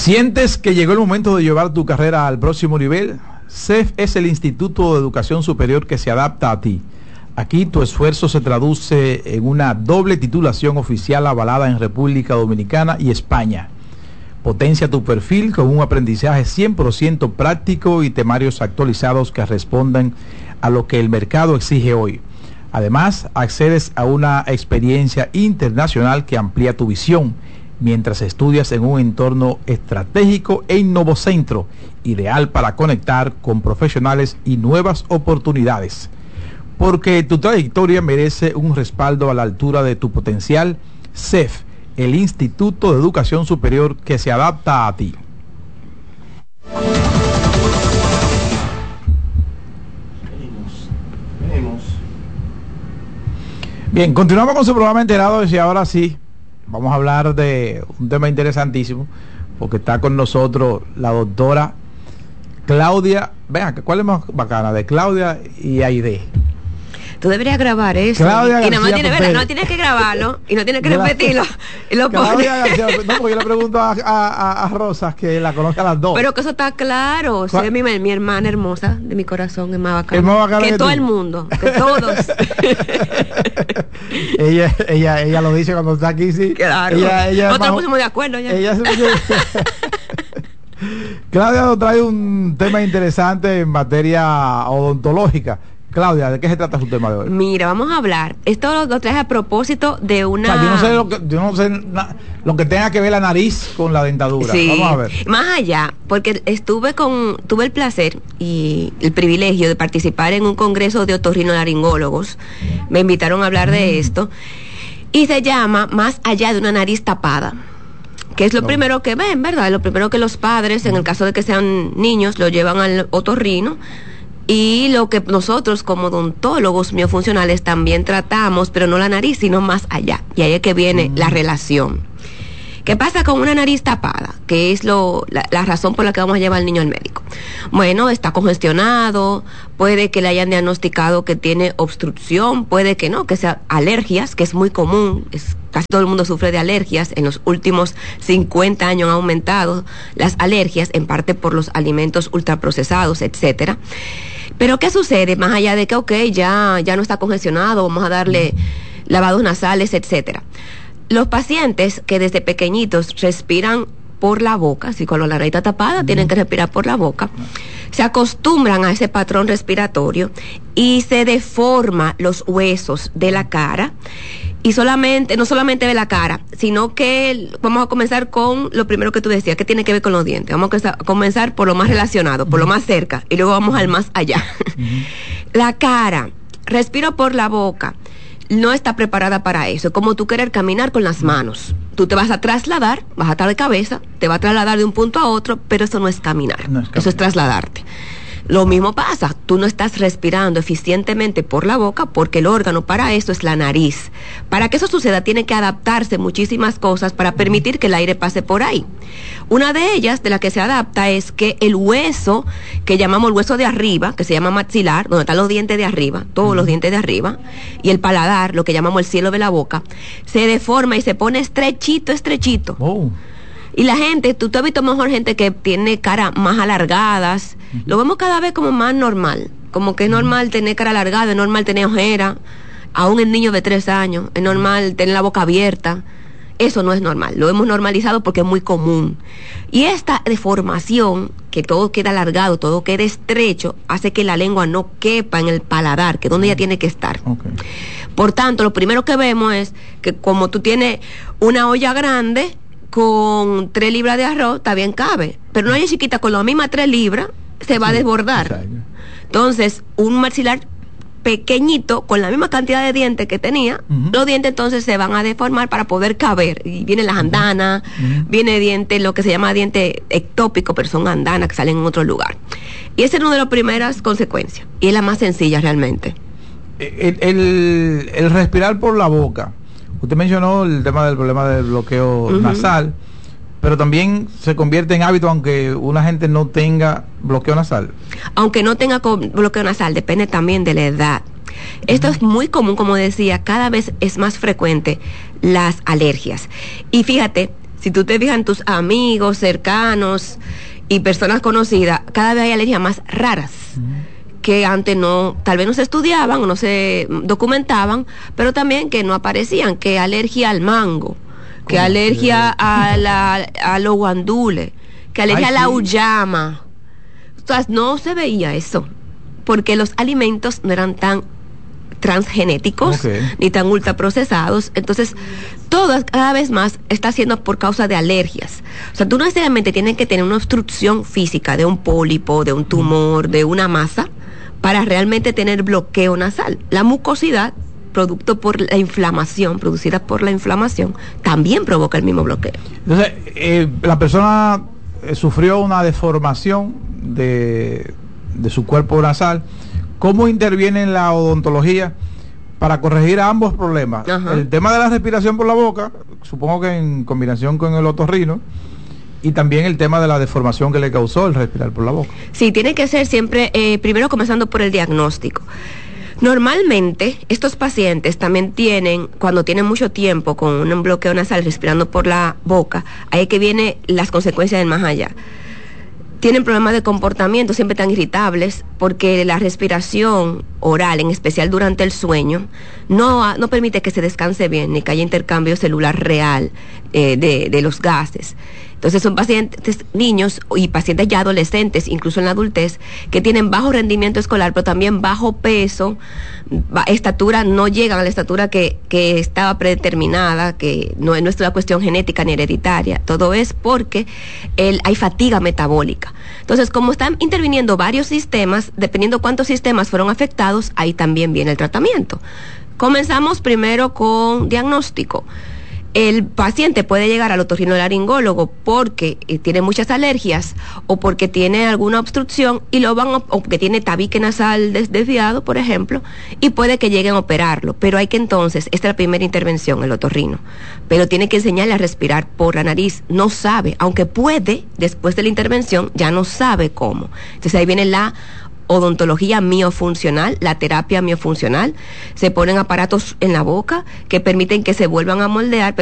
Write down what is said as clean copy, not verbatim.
¿Sientes que llegó el momento de llevar tu carrera al próximo nivel? CEF es el Instituto de Educación Superior que se adapta a ti. Aquí tu esfuerzo se traduce en una doble titulación oficial avalada en República Dominicana y España. Potencia tu perfil con un aprendizaje 100% práctico y temarios actualizados que respondan a lo que el mercado exige hoy. Además, accedes a una experiencia internacional que amplía tu visión mientras estudias en un entorno estratégico e innovocentro, ideal para conectar con profesionales y nuevas oportunidades. Porque tu trayectoria merece un respaldo a la altura de tu potencial. CEF, el Instituto de Educación Superior que se adapta a ti. Bien, continuamos con su programa Enterados y ahora sí, vamos a hablar de un tema interesantísimo, porque está con nosotros la doctora Claudia. Vean, ¿cuál es más bacana? De Claudia y Aide. Tú deberías grabar eso. Claudia y nada más García no tienes que grabarlo y no tienes que repetirlo. Y lo Claudia García, no, porque yo le pregunto a Rosas, que la conozca a las dos. Pero que eso está claro. Sí, mi hermana hermosa de mi corazón es más bacana. Es más bacana que todo tú. el mundo, que todos. ella lo dice cuando está aquí, sí. Claro. Nosotros nos pusimos de acuerdo ya. Claudia nos trae un tema interesante en materia odontológica. Claudia, ¿de qué se trata su tema de hoy? Mira, vamos a hablar. Esto lo traje a propósito de una... O sea, yo no sé lo que tenga que ver la nariz con la dentadura. Sí. Vamos a ver. Más allá, porque tuve el placer y el privilegio de participar en un congreso de otorrinolaringólogos. Me invitaron a hablar de esto. Y se llama Más allá de una nariz tapada, que es lo primero que ven, ¿verdad? Lo primero que los padres, en el caso de que sean niños, lo llevan al otorrino. Y lo que nosotros como odontólogos miofuncionales también tratamos, pero no la nariz, sino más allá. Y ahí es que viene la relación. ¿Qué pasa con una nariz tapada? Que es la razón por la que vamos a llevar al niño al médico. Bueno, está congestionado, puede que le hayan diagnosticado que tiene obstrucción, puede que no, que sea alergias, que es muy común, casi todo el mundo sufre de alergias. En los últimos 50 años han aumentado las alergias, en parte por los alimentos ultraprocesados, etcétera. Pero ¿qué sucede? Más allá de que, ya no está congestionado, vamos a darle lavados nasales, etcétera. Los pacientes que desde pequeñitos respiran por la boca, así con la nariz tapada, tienen que respirar por la boca, se acostumbran a ese patrón respiratorio y se deforma los huesos de la cara. Y no solamente de la cara, sino que vamos a comenzar con lo primero que tú decías, que tiene que ver con los dientes. Vamos a comenzar por lo más relacionado, por lo más cerca, y luego vamos al más allá. La cara, respiro por la boca, no está preparada para eso. Es como tú querer caminar con las manos. Tú te vas a trasladar, vas a estar de cabeza, te va a trasladar de un punto a otro, pero eso no es caminar. Eso es trasladarte. Lo mismo pasa, tú no estás respirando eficientemente por la boca porque el órgano para eso es la nariz. Para que eso suceda tiene que adaptarse muchísimas cosas para permitir que el aire pase por ahí. Una de ellas, de la que se adapta, es que el hueso, que llamamos el hueso de arriba, que se llama maxilar, donde están los dientes de arriba, todos los dientes de arriba, y el paladar, lo que llamamos el cielo de la boca, se deforma y se pone estrechito. Oh. Y la gente, tú has visto mejor gente que tiene cara más alargadas, lo vemos cada vez como más normal, como que es normal tener cara alargada, es normal tener ojera, aún en niños de 3 años, es normal tener la boca abierta. Eso no es normal, lo hemos normalizado porque es muy común. Y esta deformación, que todo queda alargado, todo queda estrecho, hace que la lengua no quepa en el paladar, que es donde ella tiene que estar. Okay. Por tanto, lo primero que vemos es que como tú tienes una olla grande, con 3 libras de arroz, está bien, cabe. Pero una olla chiquita con las mismas 3 libras, se va a desbordar. Exacto. Entonces, un maxilar pequeñito, con la misma cantidad de dientes que tenía, los dientes entonces se van a deformar para poder caber. Y vienen las andanas, viene diente, lo que se llama diente ectópico, pero son andanas que salen en otro lugar. Y esa es una de las primeras consecuencias. Y es la más sencilla realmente. El respirar por la boca. Usted mencionó el tema del problema del bloqueo nasal, pero también se convierte en hábito aunque una gente no tenga bloqueo nasal. Aunque no tenga bloqueo nasal, depende también de la edad. Esto es muy común, como decía, cada vez es más frecuente las alergias. Y fíjate, Si tú te fijas en tus amigos cercanos y personas conocidas, cada vez hay alergias más raras. Que antes no, tal vez no se estudiaban o no se documentaban, pero también que no aparecían, que alergia al mango, que alergia a los guandules, que alergia a la uyama. O sea, no se veía eso, porque los alimentos no eran tan transgenéticos, ni tan ultraprocesados. Entonces, todo cada vez más está siendo por causa de alergias. O sea, tú no necesariamente tienes que tener una obstrucción física de un pólipo, de un tumor, de una masa, para realmente tener bloqueo nasal. La mucosidad, producto por la inflamación, producida por la inflamación, también provoca el mismo bloqueo. Entonces, la persona sufrió una deformación de su cuerpo nasal. ¿Cómo interviene en la odontología para corregir ambos problemas? Ajá. El tema de la respiración por la boca, supongo que en combinación con el otorrino, y también el tema de la deformación que le causó el respirar por la boca. Sí, tiene que ser siempre, primero comenzando por el diagnóstico. Normalmente, estos pacientes también tienen, cuando tienen mucho tiempo con un bloqueo nasal respirando por la boca, ahí es que vienen las consecuencias del más allá. Tienen problemas de comportamiento, siempre están irritables, porque la respiración oral, en especial durante el sueño, no permite que se descanse bien, ni que haya intercambio celular real de los gases. Entonces son pacientes, niños y pacientes ya adolescentes, incluso en la adultez, que tienen bajo rendimiento escolar, pero también bajo peso, estatura, no llegan a la estatura que estaba predeterminada, que no es una cuestión genética ni hereditaria, todo es porque hay fatiga metabólica. Entonces, como están interviniendo varios sistemas, dependiendo cuántos sistemas fueron afectados, ahí también viene el tratamiento. Comenzamos primero con diagnóstico. El paciente puede llegar al otorrinolaringólogo porque tiene muchas alergias o porque tiene alguna obstrucción y o porque tiene tabique nasal desviado, por ejemplo, y puede que lleguen a operarlo. Pero hay que entonces, esta es la primera intervención, el otorrino, pero tiene que enseñarle a respirar por la nariz. No sabe, aunque puede, después de la intervención, ya no sabe cómo. Entonces ahí viene la odontología miofuncional, la terapia miofuncional. Se ponen aparatos en la boca que permiten que se vuelvan a moldear, pero